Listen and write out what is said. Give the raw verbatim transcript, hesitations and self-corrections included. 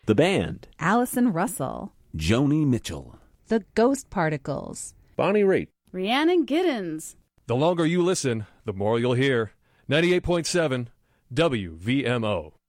The Band. Allison Russell. Joni Mitchell. The Ghost Particles. Bonnie Raitt. Rhiannon Giddens. The longer you listen, the more you'll hear. ninety-eight point seven W V M O.